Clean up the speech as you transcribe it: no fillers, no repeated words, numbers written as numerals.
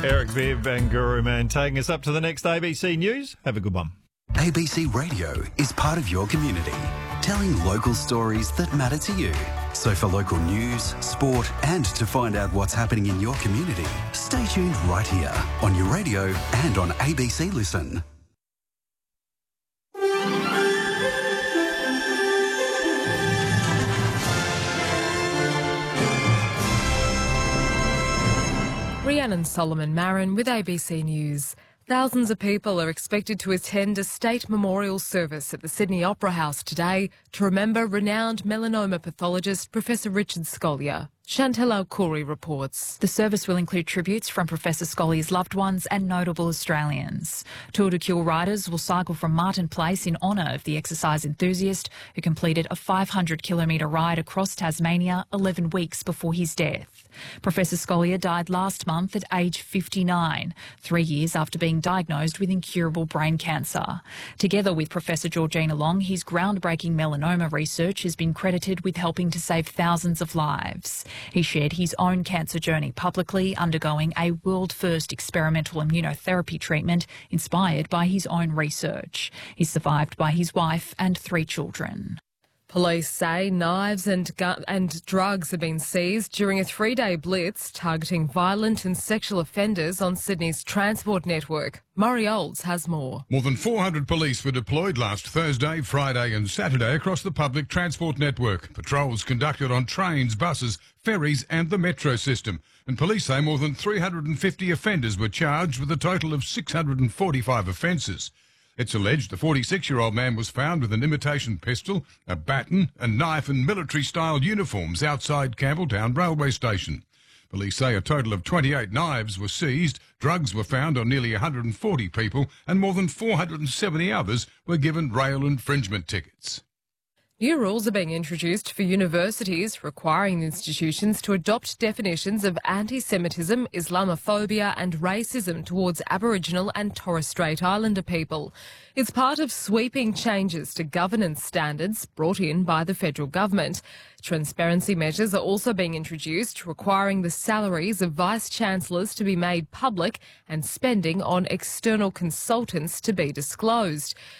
Eric Viv and Guru Man taking us up to the next ABC News. Have a good one. ABC Radio is part of your community, telling local stories that matter to you. So for local news, sport and to find out what's happening in your community, stay tuned right here on your radio and on ABC Listen. Rhiannon Solomon Marin with ABC News. Thousands of people are expected to attend a state memorial service at the Sydney Opera House today to remember renowned melanoma pathologist Professor Richard Scolyer. Chantal Alcouri reports. The service will include tributes from Professor Scolyer's loved ones and notable Australians. Tour de Cure riders will cycle from Martin Place in honour of the exercise enthusiast who completed a 500-kilometre ride across Tasmania 11 weeks before his death. Professor Scolyer died last month at age 59, 3 years after being diagnosed with incurable brain cancer. Together with Professor Georgina Long, his groundbreaking melanoma research has been credited with helping to save thousands of lives. He shared his own cancer journey publicly, undergoing a world-first experimental immunotherapy treatment inspired by his own research. He's survived by his wife and 3 children. Police say knives and drugs have been seized during a 3-day blitz targeting violent and sexual offenders on Sydney's transport network. Murray Olds has more. More than 400 police were deployed last Thursday, Friday and Saturday across the public transport network. Patrols conducted on trains, buses, ferries and the metro system. And police say more than 350 offenders were charged with a total of 645 offences. It's alleged the 46-year-old man was found with an imitation pistol, a baton, a knife and military-style uniforms outside Campbelltown railway station. Police say a total of 28 knives were seized, drugs were found on nearly 140 people and more than 470 others were given rail infringement tickets. New rules are being introduced for universities requiring institutions to adopt definitions of anti-Semitism, Islamophobia and racism towards Aboriginal and Torres Strait Islander people. It's part of sweeping changes to governance standards brought in by the federal government. Transparency measures are also being introduced, requiring the salaries of vice-chancellors to be made public and spending on external consultants to be disclosed.